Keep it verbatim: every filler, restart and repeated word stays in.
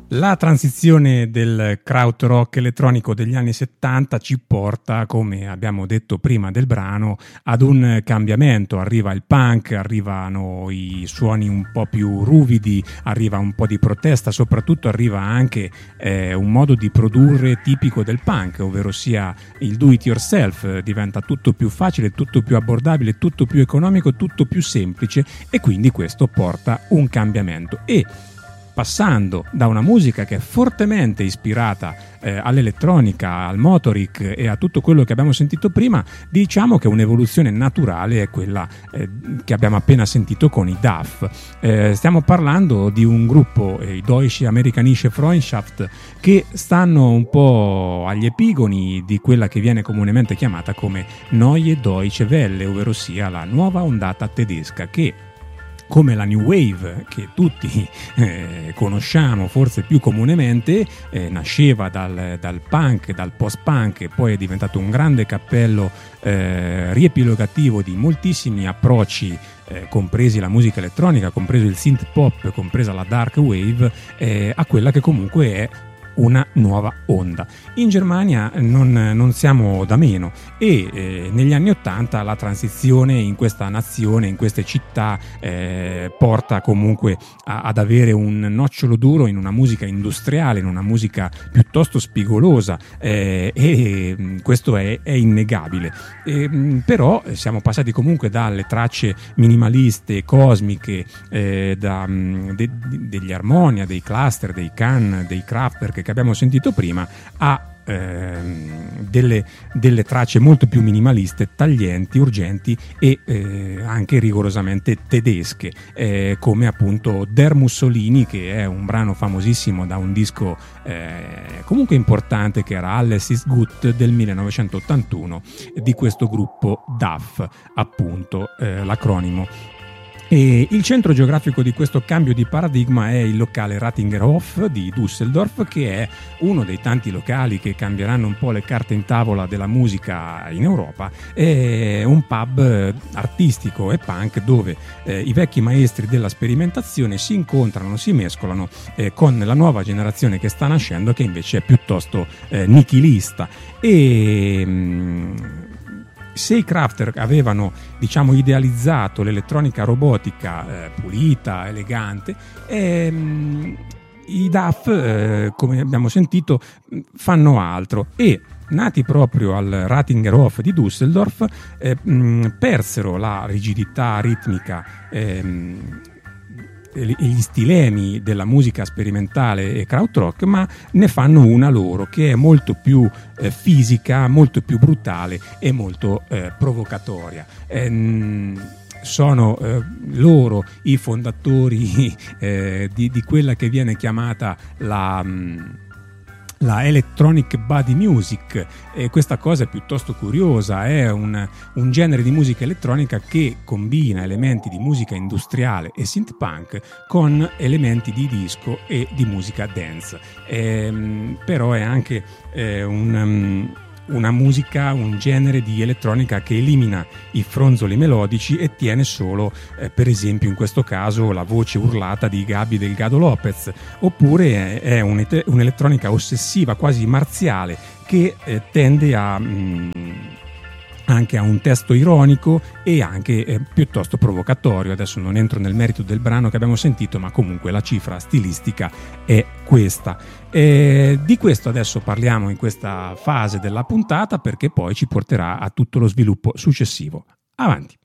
La transizione del krautrock elettronico degli anni settanta ci porta, come abbiamo detto prima del brano, ad un cambiamento. Arriva il punk, arrivano i suoni un po' più ruvidi, arriva un po' di protesta, soprattutto arriva anche eh, un modo di produrre tipico del punk, ovvero sia il do it yourself. Diventa tutto più facile, tutto più abbordabile, tutto più economico, tutto più semplice, e quindi questo porta un cambiamento. E passando da una musica che è fortemente ispirata eh, all'elettronica, al motoric e a tutto quello che abbiamo sentito prima, diciamo che un'evoluzione naturale è quella eh, che abbiamo appena sentito con i D A F. Eh, stiamo parlando di un gruppo, eh, i Deutsche Amerikanische Freundschaft, che stanno un po' agli epigoni di quella che viene comunemente chiamata come Neue Deutsche Welle, ovvero sia la nuova ondata tedesca, che come la New Wave che tutti eh, conosciamo forse più comunemente, eh, nasceva dal, dal punk, dal post-punk, e poi è diventato un grande cappello eh, riepilogativo di moltissimi approcci, eh, compresi la musica elettronica, compreso il synth pop, compresa la dark wave, eh, a quella che comunque è una nuova onda. In Germania non, non siamo da meno, e eh, negli anni Ottanta la transizione in questa nazione, in queste città, eh, porta comunque a, ad avere un nocciolo duro in una musica industriale, in una musica piuttosto spigolosa, eh, e questo è, è innegabile. E, però siamo passati comunque dalle tracce minimaliste, cosmiche, eh, da, de, degli Harmonia, dei Cluster, dei Can, dei Kraftwerk che abbiamo sentito prima, a ehm, delle, delle tracce molto più minimaliste, taglienti, urgenti e eh, anche rigorosamente tedesche, eh, come appunto Der Mussolini, che è un brano famosissimo da un disco eh, comunque importante, che era Alles ist gut del millenovecentottantuno, di questo gruppo D A F, appunto eh, l'acronimo. E il centro geografico di questo cambio di paradigma è il locale Ratingerhof di Düsseldorf, che è uno dei tanti locali che cambieranno un po' le carte in tavola della musica in Europa. È un pub artistico e punk dove eh, i vecchi maestri della sperimentazione si incontrano, si mescolano eh, con la nuova generazione che sta nascendo, che invece è piuttosto eh, nichilista. E mh, se i Kraftwerk avevano, diciamo, idealizzato l'elettronica robotica eh, pulita, elegante, ehm, i D A F, eh, come abbiamo sentito, fanno altro, e nati proprio al Ratingerhof di Düsseldorf, eh, mh, persero la rigidità ritmica ehm, e gli stilemi della musica sperimentale e krautrock, ma ne fanno una loro, che è molto più eh, fisica, molto più brutale e molto eh, provocatoria. Ehm, sono eh, loro i fondatori eh, di, di quella che viene chiamata la... Mh, la electronic body music, e questa cosa è piuttosto curiosa. È un, un genere di musica elettronica che combina elementi di musica industriale e synth punk con elementi di disco e di musica dance, ehm, però è anche eh, un um, una musica, un genere di elettronica che elimina i fronzoli melodici e tiene solo, eh, per esempio in questo caso, la voce urlata di Gaby Delgado Lopez, oppure è, è un'elettronica ossessiva, quasi marziale, che eh, tende a... Mh, anche a un testo ironico e anche eh, piuttosto provocatorio. Adesso non entro nel merito del brano che abbiamo sentito, ma comunque la cifra stilistica è questa. E di questo adesso parliamo in questa fase della puntata, perché poi ci porterà a tutto lo sviluppo successivo. Avanti.